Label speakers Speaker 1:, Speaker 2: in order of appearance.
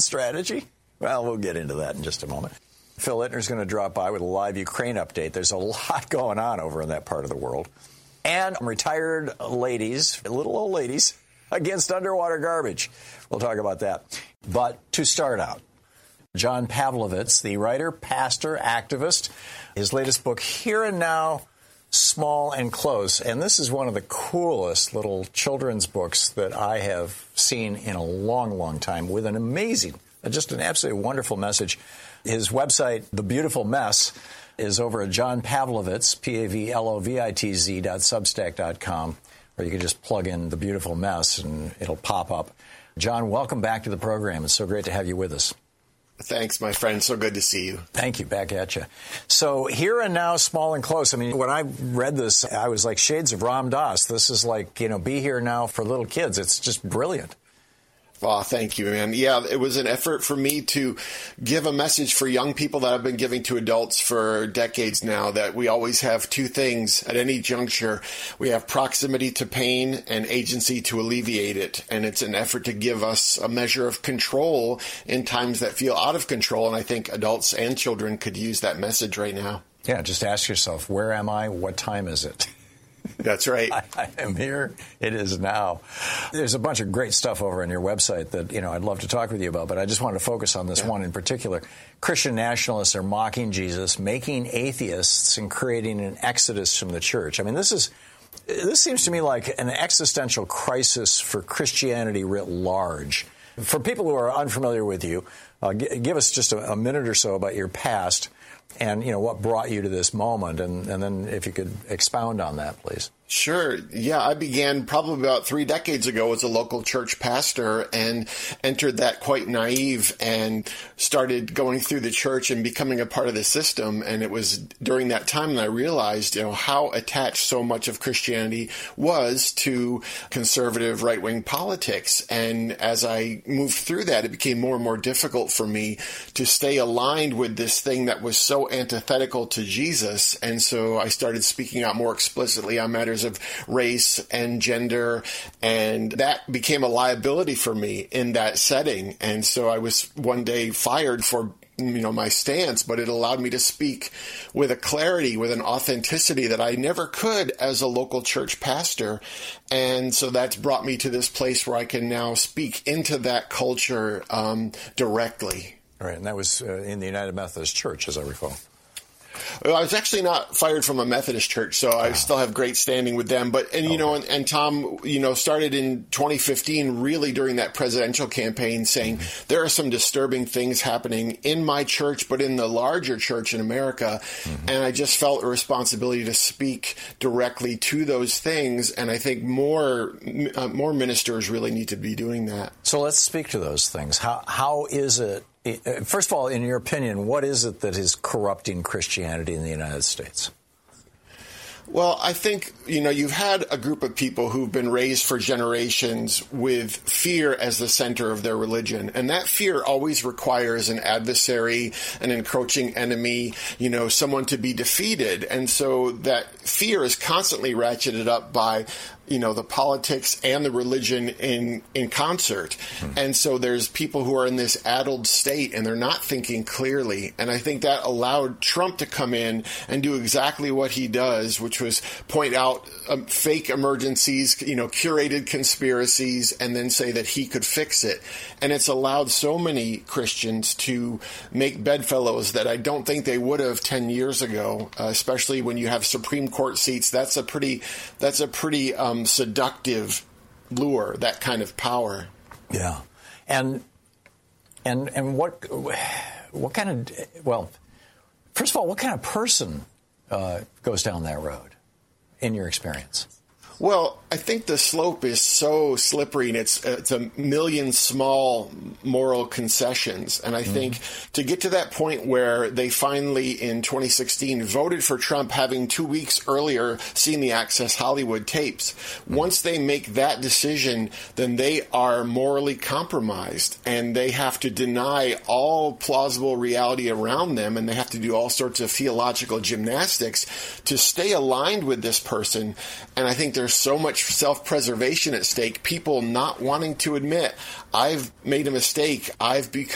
Speaker 1: strategy? Well, we'll get into that in just a moment. Phil Ittner's going to drop by with a live Ukraine update. There's a lot going on over in that part of the world. And retired ladies, little old ladies, against underwater garbage. We'll talk about that. But to start out, John Pavlovitz, the writer, pastor, activist, his latest book, Here and Now, Small and Close. And this is one of the coolest little children's books that I have seen in a long, long time, with an amazing, just an absolutely wonderful message. His website, The Beautiful Mess, is over at John Pavlovitz, PAVLOVITZ.substack.com, or you can just plug in The Beautiful Mess and it'll pop up. John, welcome back to the program. It's so great to have you with us.
Speaker 2: Thanks, my friend. So good to see you.
Speaker 1: Thank you. Back at you. So Here and Now, Small and Close. I mean, when I read this, I was like shades of Ram Dass. This is like, be here now for little kids. It's just brilliant.
Speaker 2: Oh, thank you, man. Yeah, it was an effort for me to give a message for young people that I've been giving to adults for decades now, that we always have two things at any juncture. We have proximity to pain and agency to alleviate it. And it's an effort to give us a measure of control in times that feel out of control. And I think adults and children could use that message right now.
Speaker 1: Yeah, just ask yourself, where am I? What time is it?
Speaker 2: That's right.
Speaker 1: I am here. It is now. There's a bunch of great stuff over on your website that, I'd love to talk with you about, but I just wanted to focus on this one in particular. Christian nationalists are mocking Jesus, making atheists, and creating an exodus from the church. I mean, this seems to me like an existential crisis for Christianity writ large. For people who are unfamiliar with you, give us just a minute or so about your past and, what brought you to this moment. And then if you could expound on that, please.
Speaker 2: Sure. Yeah, I began probably about 3 decades ago as a local church pastor and entered that quite naive and started going through the church and becoming a part of the system. And it was during that time that I realized, how attached so much of Christianity was to conservative right-wing politics. And as I moved through that, it became more and more difficult for me to stay aligned with this thing that was so antithetical to Jesus. And so I started speaking out more explicitly on matters of race and gender, and that became a liability for me in that setting. And so I was one day fired for my stance, but it allowed me to speak with a clarity, with an authenticity that I never could as a local church pastor. And so that's brought me to this place where I can now speak into that culture directly.
Speaker 1: All right, and that was in the United Methodist Church, as I recall.
Speaker 2: I was actually not fired from a Methodist church, so I still have great standing with them. But, and Tom, started in 2015, really during that presidential campaign, saying there are some disturbing things happening in my church, but in the larger church in America. And I just felt a responsibility to speak directly to those things. And I think more ministers really need to be doing that.
Speaker 1: So let's speak to those things. How is it? First of all, in your opinion, what is it that is corrupting Christianity in the United States?
Speaker 2: Well, I think, you've had a group of people who've been raised for generations with fear as the center of their religion. And that fear always requires an adversary, an encroaching enemy, someone to be defeated. And so that fear is constantly ratcheted up by the politics and the religion in concert. And so there's people who are in this addled state and they're not thinking clearly. And I think that allowed Trump to come in and do exactly what he does, which was point out fake emergencies, curated conspiracies, and then say that he could fix it. And it's allowed so many Christians to make bedfellows that I don't think they would have 10 years ago, especially when you have Supreme Court seats. That's a pretty seductive lure, that kind of power.
Speaker 1: Yeah. And what kind of, first of all, what kind of person goes down that road in your experience?
Speaker 2: Well, I think the slope is so slippery, and it's a million small moral concessions. And I think to get to that point where they finally, in 2016, voted for Trump, having 2 weeks earlier seen the Access Hollywood tapes, once they make that decision, then they are morally compromised, and they have to deny all plausible reality around them, and they have to do all sorts of theological gymnastics to stay aligned with this person. And I think there's so much self-preservation at stake, people not wanting to admit, I've made a mistake, I've become